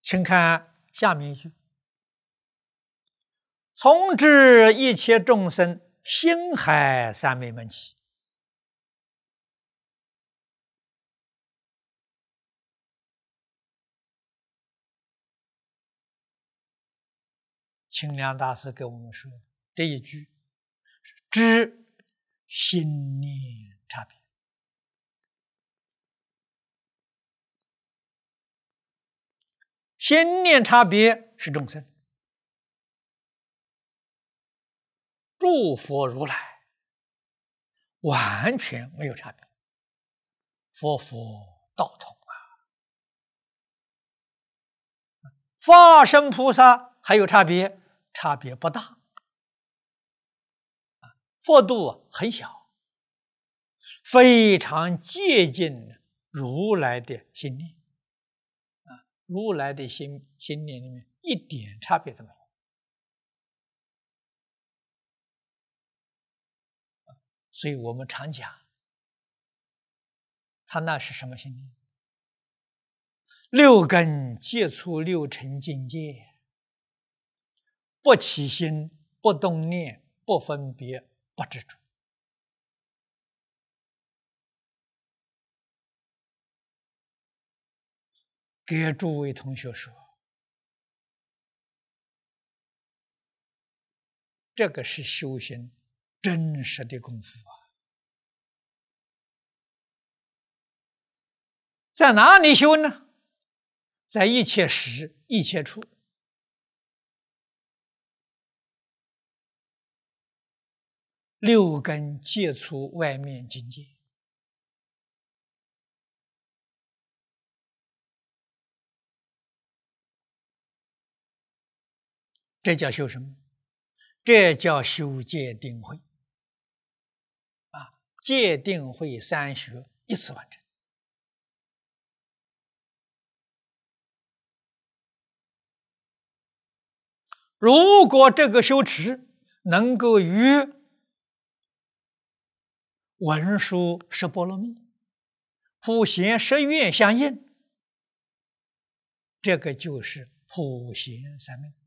请看下面一句：从知一切众生心海三昧门起。清凉大师给我们说，这一句是知心念差别。心念差别是众生，诸佛如来完全没有差别，佛道同啊。法身菩萨还有差别，差别不大，佛度很小，非常接近如来的心念。如来的心念里面一点差别都没有。所以我们常讲，他那是什么心念？六根接触六尘境界，不起心，不动念，不分别，不执着。给诸位同学说，这个是修行真实的功夫啊！在哪里修呢？在一切时、一切处。六根接触外面境界，这叫修什么？这叫修戒定慧啊！戒定慧三学一次完成。如果这个修持能够与文殊十波罗蜜、普贤十愿相应，这个就是普贤三昧，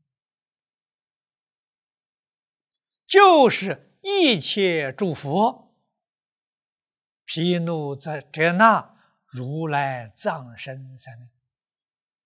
就是一切诸佛毗卢遮那如来藏身三昧。